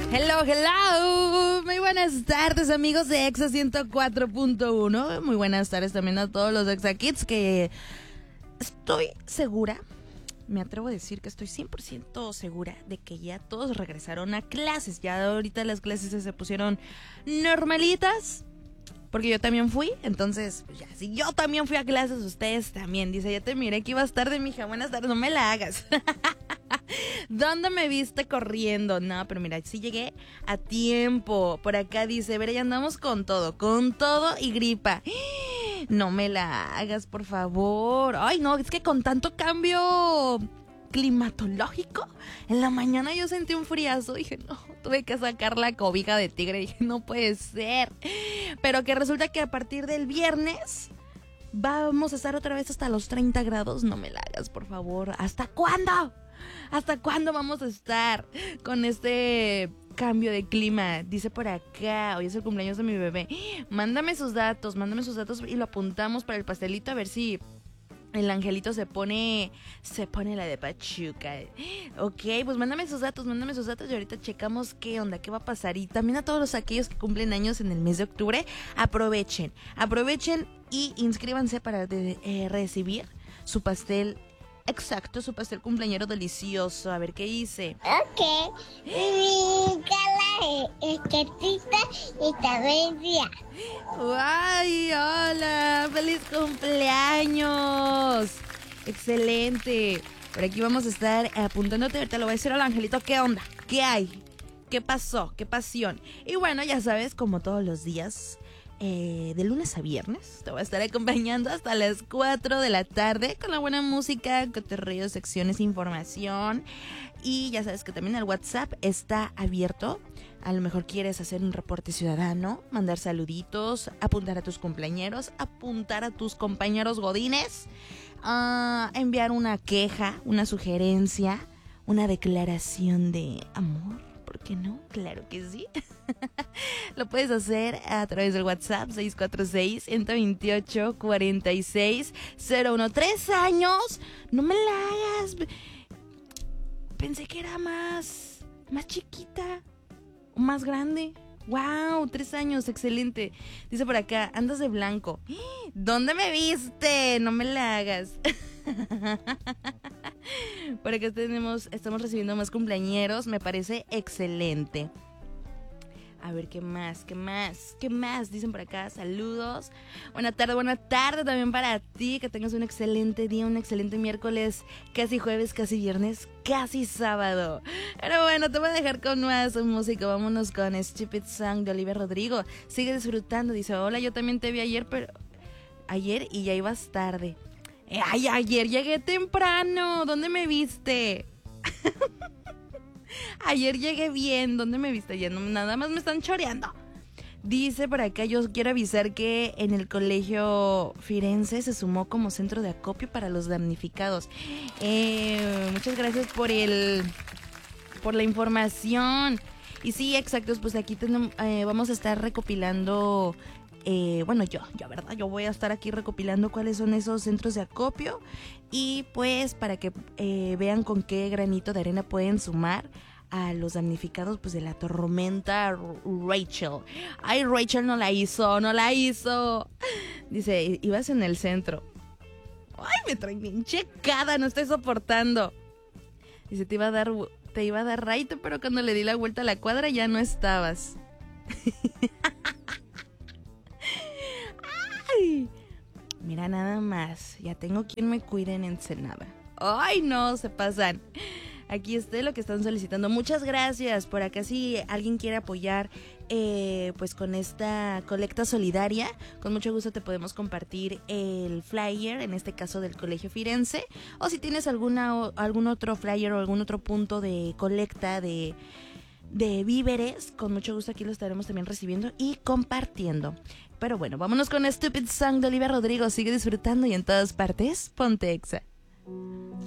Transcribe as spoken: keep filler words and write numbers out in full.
Hello, hello. Muy buenas tardes, amigos de Exa ciento cuatro punto uno. Muy buenas tardes también a todos los Exa Kids, que estoy segura, me atrevo a decir que estoy cien por ciento segura de que ya todos regresaron a clases. Ya ahorita las clases se pusieron normalitas, porque yo también fui. Entonces, pues ya, si yo también fui a clases, ustedes también. Dice, ya te miré que ibas tarde, mija. Buenas tardes, no me la hagas. ¿Dónde me viste corriendo? No, pero mira, sí llegué a tiempo. Por acá dice, verá, ya andamos con todo, con todo y gripa. No me la hagas, por favor. Ay, no, es que con tanto cambio climatológico, en la mañana yo sentí un friazo. Dije, no, tuve que sacar la cobija de tigre. Dije, no puede ser. Pero que resulta que a partir del viernes vamos a estar otra vez hasta los treinta grados. No me la hagas, por favor. ¿Hasta cuándo? ¿Hasta cuándo vamos a estar con este cambio de clima? Dice por acá, hoy es el cumpleaños de mi bebé. Mándame sus datos, mándame sus datos y lo apuntamos para el pastelito, a ver si el angelito se pone, se pone la de Pachuca. Ok, pues mándame sus datos, mándame sus datos y ahorita checamos qué onda, qué va a pasar. Y también a todos los aquellos que cumplen años en el mes de octubre, aprovechen, aprovechen y inscríbanse para de, eh, recibir su pastel. Exacto, su pastel cumpleañero delicioso. A ver qué hice. Ok. Mi cala esquetita y también día. ¡Ay, hola! ¡Feliz cumpleaños! ¡Excelente! Por aquí vamos a estar apuntándote. Ahorita lo voy a decir al angelito. ¿Qué onda? ¿Qué hay? ¿Qué pasó? ¿Qué pasión? Y bueno, ya sabes, como todos los días, Eh, de lunes a viernes te voy a estar acompañando hasta las cuatro de la tarde con la buena música, cotorreo, secciones, información. Y ya sabes que también el WhatsApp está abierto. A lo mejor quieres hacer un reporte ciudadano, mandar saluditos, apuntar a tus cumpleañeros, apuntar a tus compañeros godines, uh, enviar una queja, una sugerencia, una declaración de amor. ¿Por qué no? Claro que sí. Lo puedes hacer a través del WhatsApp seis cuatro seis, uno dos ocho, cuatro seis cero uno. Tres años. No me la hagas. Pensé que era más, más chiquita o más grande. Wow, tres años, excelente. Dice por acá, andas de blanco. ¿Dónde me viste? No me la hagas. Por acá tenemos, estamos recibiendo más cumpleañeros. Me parece excelente. A ver, ¿qué más? ¿Qué más? ¿Qué más? Dicen por acá, saludos. Buena tarde, buena tarde también para ti. Que tengas un excelente día, un excelente miércoles. Casi jueves, casi viernes, casi sábado. Pero bueno, te voy a dejar con más música. Vámonos con Stupid Song de Olivia Rodrigo. Sigue disfrutando. Dice, hola, yo también te vi ayer, pero... Ayer y ya ibas tarde. Ay, ayer llegué temprano. ¿Dónde me viste? Ayer llegué bien. ¿Dónde me viste? Ya no, nada más me están choreando. Dice por acá, yo quiero avisar que en el colegio Firenze se sumó como centro de acopio para los damnificados. Eh, muchas gracias por el, por la información. Y sí, exacto, pues aquí tenemos, eh, vamos a estar recopilando... Eh, bueno, yo, yo, ¿verdad? Yo voy a estar aquí recopilando cuáles son esos centros de acopio y pues para que eh, vean con qué granito de arena pueden sumar a los damnificados pues de la tormenta Rachel. Ay, Rachel no la hizo, no la hizo. Dice, ibas en el centro. Ay, me trae bien checada, no estoy soportando. Dice, te iba a dar, te iba a dar raite, pero cuando le di la vuelta a la cuadra ya no estabas. Ay, mira nada más, ya tengo quien me cuide en Ensenada. Ay, no, se pasan. Aquí está lo que están solicitando. Muchas gracias. Por acá si alguien quiere apoyar eh, pues con esta colecta solidaria, con mucho gusto te podemos compartir el flyer, en este caso del Colegio Firenze. O si tienes alguna o, algún otro flyer o algún otro punto de colecta de... de víveres, con mucho gusto aquí lo estaremos también recibiendo y compartiendo. Pero bueno, vámonos con Stupid Song de Olivia Rodrigo. Sigue disfrutando y en todas partes, ponte Exa.